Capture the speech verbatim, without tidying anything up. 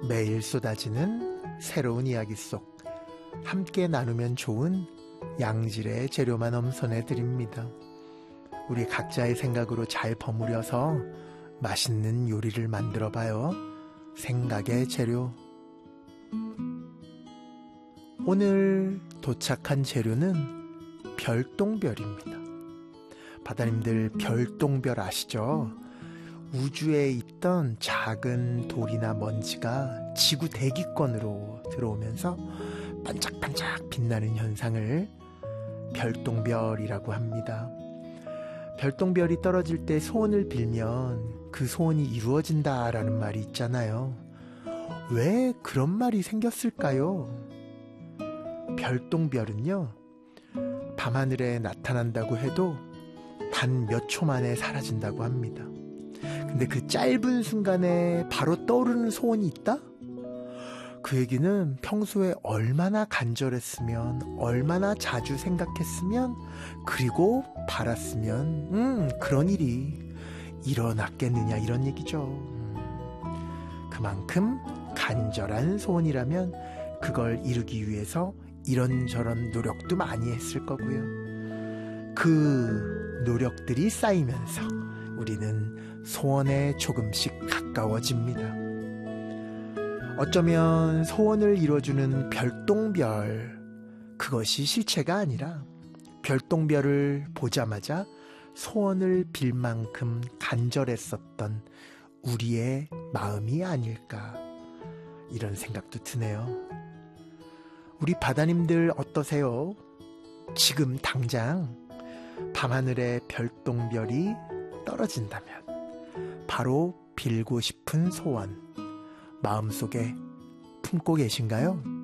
매일 쏟아지는 새로운 이야기 속 함께 나누면 좋은 양질의 재료만 엄선해 드립니다. 우리 각자의 생각으로 잘 버무려서 맛있는 요리를 만들어 봐요. 생각의 재료. 오늘 도착한 재료는 별똥별입니다. 바다님들 별똥별 아시죠? 우주에 있던 작은 돌이나 먼지가 지구 대기권으로 들어오면서 반짝반짝 빛나는 현상을 별똥별이라고 합니다. 별똥별이 떨어질 때 소원을 빌면 그 소원이 이루어진다라는 말이 있잖아요. 왜 그런 말이 생겼을까요? 별똥별은요, 밤하늘에 나타난다고 해도 단 몇 초 만에 사라진다고 합니다. 근데 그 짧은 순간에 바로 떠오르는 소원이 있다? 그 얘기는 평소에 얼마나 간절했으면, 얼마나 자주 생각했으면, 그리고 바랐으면 음 그런 일이 일어났겠느냐, 이런 얘기죠. 음, 그만큼 간절한 소원이라면 그걸 이루기 위해서 이런저런 노력도 많이 했을 거고요. 그 노력들이 쌓이면서 우리는 소원에 조금씩 가까워집니다. 어쩌면 소원을 이뤄주는 별똥별, 그것이 실체가 아니라 별똥별을 보자마자 소원을 빌 만큼 간절했었던 우리의 마음이 아닐까, 이런 생각도 드네요. 우리 바다님들 어떠세요? 지금 당장 밤하늘에 별똥별이 떨어진다면 바로 빌고 싶은 소원 마음속에 품고 계신가요?